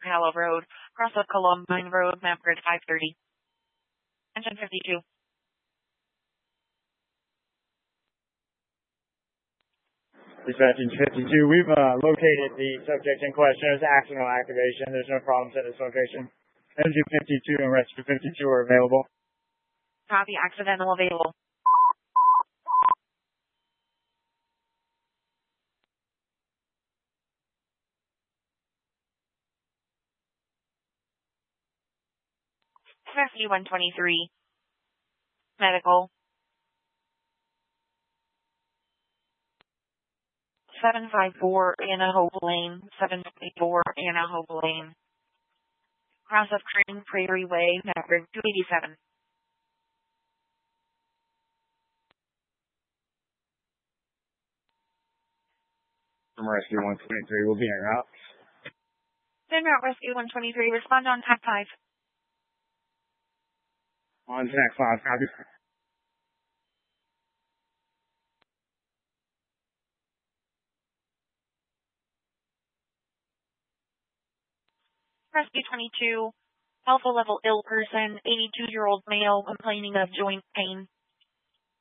Hallow Road, cross of Columbine Road, map grid 530. Engine 52. Dispatch 52, we've located the subject in question. There's accidental activation. There's no problems at this location. Engine 52 and rescue 52 are available. Copy, accidental available. Rescue 123. Medical. 754 Anna Hope Lane. 754 Anna Hope Lane. Cross of Crane Prairie Way, map grid 287. From Rescue 123, we'll be en route. En route, Rescue 123, respond on TAC 5. On TAC 5, copy. Rescue 22, Alpha level ill person, 82-year-old male complaining of joint pain.